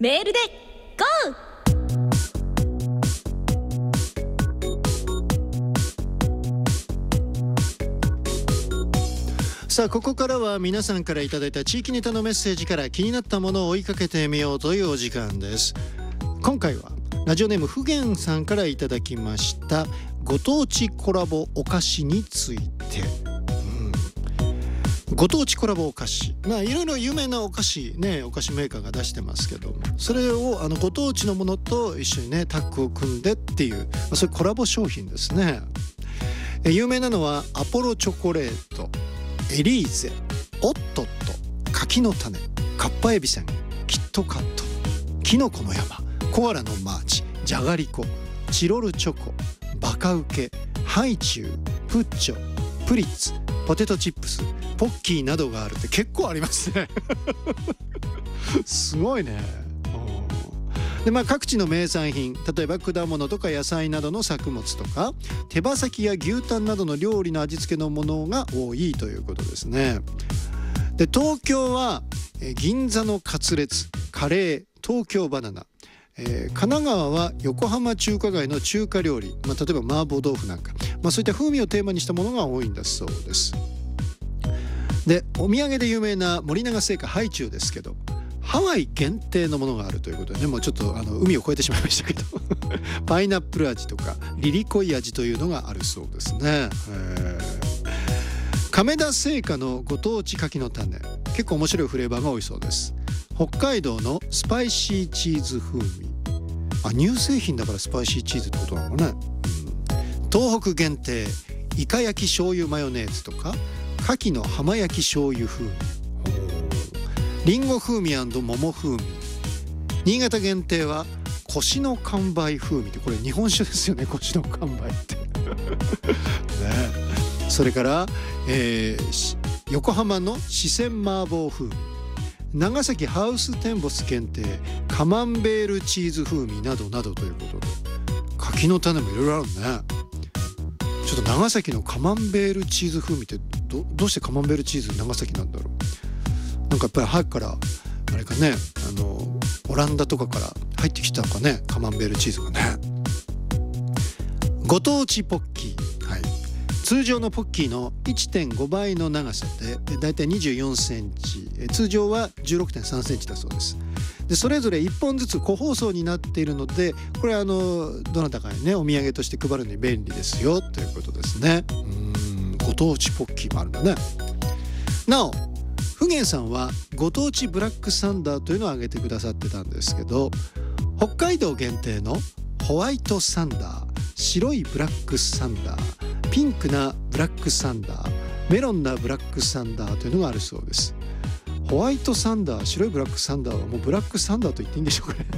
メールで GO! さあここからは皆さんからいただいた地域ネタのメッセージから気になったものを追いかけてみようというお時間です。今回はラジオネームふげんさんからいただきましたご当地コラボお菓子について、ご当地コラボお菓子、いろいろ有名なお菓子ね、お菓子メーカーが出してますけども、それをご当地のものと一緒にねタッグを組んでっていう、そういうコラボ商品ですね。有名なのはアポロチョコレート、エリーゼ、オットット、柿の種、カッパエビせん、キットカット、キノコの山、コアラのマーチ、じゃがりこ、チロルチョコ、バカウケ、ハイチュウ、プッチョ、プリッツ、ポテトチップス、ポッキーなどがあるって結構ありますねすごいね。で各地の名産品、例えば果物とか野菜などの作物とか手羽先や牛タンなどの料理の味付けのものが多いということですね。で東京は銀座のカツレツ、カレー、東京バナナ、神奈川は横浜中華街の中華料理、例えば麻婆豆腐なんか、そういった風味をテーマにしたものが多いんだそうです。でお土産で有名な森永製菓ハイチュウですけど、ハワイ限定のものがあるということでね、もうちょっと海を越えてしまいましたけどパイナップル味とかリリコイ味というのがあるそうですね。亀田製菓のご当地柿の種、結構面白いフレーバーが多いそうです。北海道のスパイシーチーズ風味、乳製品だからスパイシーチーズってことなのね、東北限定イカ焼き醤油マヨネーズとか牡蠣の浜焼き醤油風味、リンゴ風味&桃風味、新潟限定は腰の完売風味って、これ日本酒ですよね、腰の完売ってね。それから、横浜の四川麻婆風味、長崎ハウステンボス限定カマンベールチーズ風味などなどということで、柿の種もいろいろあるね。ちょっと長崎のカマンベールチーズ風味って どうしてカマンベールチーズ長崎なんだろう。なんかやっぱり早くからあれかね、オランダとかから入ってきたのかね、カマンベールチーズがね。ご当地ポッキー、通常のポッキーの 1.5 倍の長さでだいたい24センチ、通常は 16.3 センチだそうです。でそれぞれ1本ずつ個包装になっているので、これどなたかにねお土産として配るのに便利ですよということですね。ご当地ポッキーもあるんだね。なおふげんさんはご当地ブラックサンダーというのを挙げてくださってたんですけど、北海道限定のホワイトサンダー、白いブラックサンダー、ピンクなブラックサンダー、メロンなブラックサンダーというのがあるそうです。ホワイトサンダー、白いブラックサンダーはもうブラックサンダーと言っていいんでしょうかね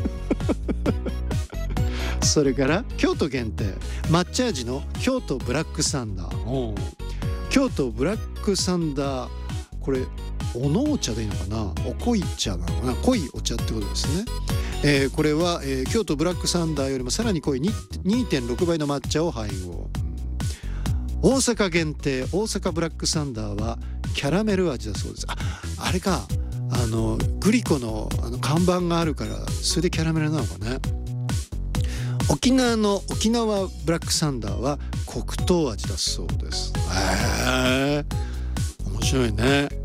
それから京都限定抹茶味の京都ブラックサンダー、京都ブラックサンダー、これおのお茶でいいのかな、お濃い茶なのかな、濃いお茶ってことですね。これは、京都ブラックサンダーよりもさらに濃い 2.6 倍の抹茶を配合。大阪限定大阪ブラックサンダーはキャラメル味だそうです。あれか、グリコの看板があるからそれでキャラメルなのかね。沖縄の沖縄ブラックサンダーは黒糖味だそうです。面白いね。